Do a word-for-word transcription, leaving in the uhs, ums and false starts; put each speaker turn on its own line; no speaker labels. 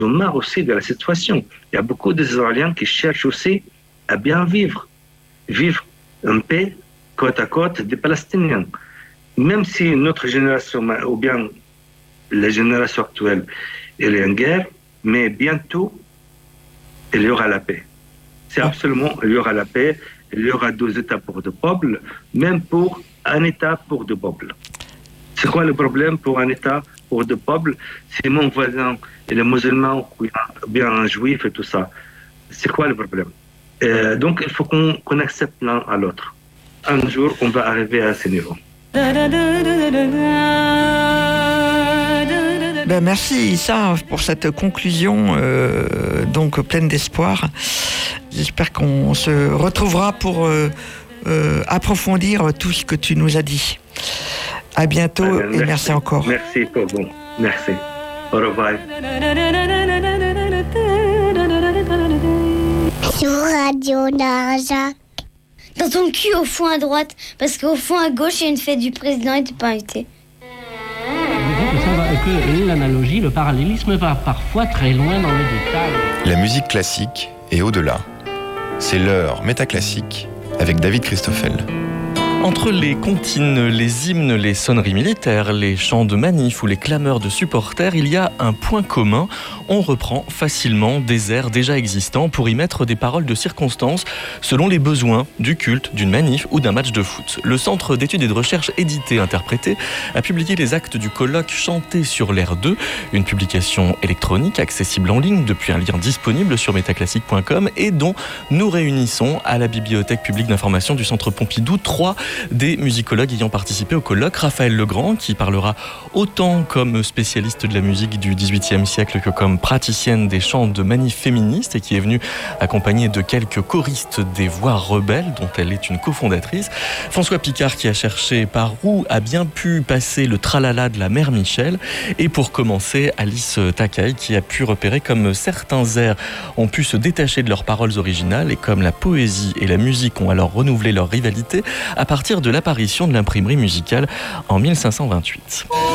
ont marre aussi de la situation. Il y a beaucoup d'Israéliens qui cherchent aussi à bien vivre, vivre en paix, côte à côte des Palestiniens. Même si notre génération, ou bien la génération actuelle, elle est en guerre, mais bientôt, il y aura la paix. C'est absolument, il y aura la paix, il y aura deux États pour deux peuples, même pour un État pour deux peuples. C'est quoi le problème pour un État pour deux peuples? C'est mon voisin, il est musulman, ou bien un juif et tout ça. C'est quoi le problème? euh, Donc, il faut qu'on, qu'on accepte l'un à l'autre. Un jour, on va arriver à ce niveau.
Ben merci Issa pour cette conclusion euh, donc pleine d'espoir. J'espère qu'on se retrouvera pour euh, euh, approfondir tout ce que tu nous as dit. À bientôt ah, merci. Et merci encore.
Merci pour vous. Merci. Au revoir.
Sur Radio Narjac.
Dans ton cul au fond à droite, parce qu'au fond à gauche il y a une fête du président et t'es pas invité.
Que l'analogie, le parallélisme va parfois très loin dans le détail.
La musique classique et au-delà. C'est l'heure métaclassique avec David Christoffel.
Entre les comptines, les hymnes, les sonneries militaires, les chants de manif ou les clameurs de supporters, il y a un point commun. On reprend facilement des airs déjà existants pour y mettre des paroles de circonstance selon les besoins du culte, d'une manif ou d'un match de foot. Le Centre d'études et de recherche édité interprété a publié les actes du colloque Chanter sur l'air deux, une publication électronique accessible en ligne depuis un lien disponible sur métaclassique point com et dont nous réunissons à la Bibliothèque publique d'information du Centre Pompidou trois des musicologues ayant participé au colloque. Raphaël Legrand, qui parlera autant comme spécialiste de la musique du dix-huitième siècle que comme praticienne des chants de manif féministes et qui est venue accompagnée de quelques choristes des Voix rebelles, dont elle est une cofondatrice. François Picard, qui a cherché par où a bien pu passer le tralala de la mère Michel. Et pour commencer, Alice Takai, qui a pu repérer comme certains airs ont pu se détacher de leurs paroles originales et comme la poésie et la musique ont alors renouvelé leur rivalité à partir de l'apparition de l'imprimerie musicale en mille cinq cent vingt-huit.